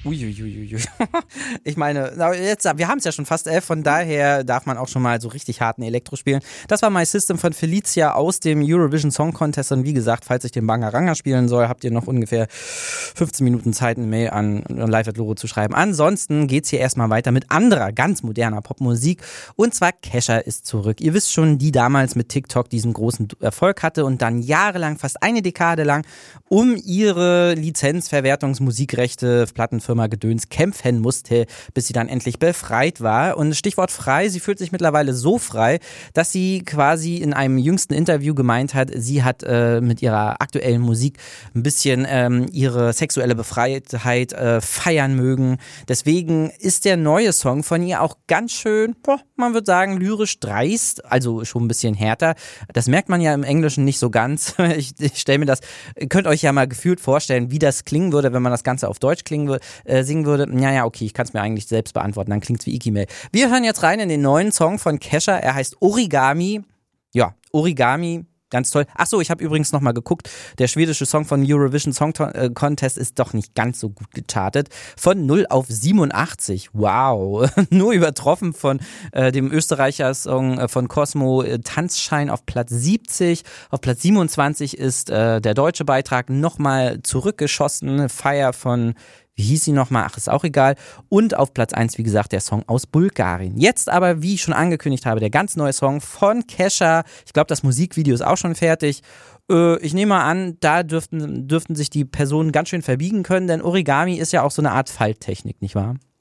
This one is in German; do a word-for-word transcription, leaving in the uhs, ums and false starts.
Uiuiuiui. Ich meine, jetzt, wir haben es ja schon fast elf, von daher darf man auch schon mal so richtig harten Elektro spielen. Das war My System von Felicia aus dem Eurovision Song Contest und wie gesagt, falls ich den Bangaranga spielen soll, habt ihr noch ungefähr fünfzehn Minuten Zeit, eine Mail an live at loro zu schreiben. Ansonsten geht's hier erstmal weiter mit anderer, ganz moderner Popmusik und zwar Kesha ist zurück. Ihr wisst schon, die damals mit TikTok diesen großen Erfolg hatte und dann jahrelang, fast eine Dekade lang, um ihre Lizenzverwertungsmusikrechte, Plattenfirma Gedöns kämpfen musste, bis sie dann endlich befreit war. Und Stichwort frei, sie fühlt sich mittlerweile so frei, dass sie quasi in einem jüngsten Interview gemeint hat, sie hat äh, mit ihrer aktuellen Musik ein bisschen ähm, ihre sexuelle Befreiheit äh, feiern mögen. Deswegen ist der neue Song von ihr auch ganz schön, boah, man würde sagen, lyrisch dreist, also schon ein bisschen härter. Das merkt man ja im Englischen nicht so ganz. Ich, ich stelle mir das, ihr könnt euch ja mal gefühlt vorstellen, wie das klingen würde, wenn man das Ganze auf Deutsch klingen würde. Äh, singen würde, naja, okay, ich kann es mir eigentlich selbst beantworten, dann klingt es wie Iki-Mail. Wir hören jetzt rein in den neuen Song von Kesha, er heißt Origami. Ja, Origami, ganz toll. Achso, ich habe übrigens nochmal geguckt, der schwedische Song von Eurovision Song Contest ist doch nicht ganz so gut gechartet. Von null auf siebenundachtzig, wow. Nur übertroffen von äh, dem Österreicher Song äh, von Cosmo, äh, Tanzschein auf Platz siebzig. Auf Platz siebenundzwanzig ist äh, der deutsche Beitrag nochmal zurückgeschossen, Fire von wie hieß sie nochmal? Ach, ist auch egal. Und auf Platz eins, wie gesagt, der Song aus Bulgarien. Jetzt aber, wie ich schon angekündigt habe, der ganz neue Song von Kesha. Ich glaube, das Musikvideo ist auch schon fertig. Äh, ich nehme mal an, da dürften, dürften sich die Personen ganz schön verbiegen können, denn Origami ist ja auch so eine Art Falttechnik, nicht wahr?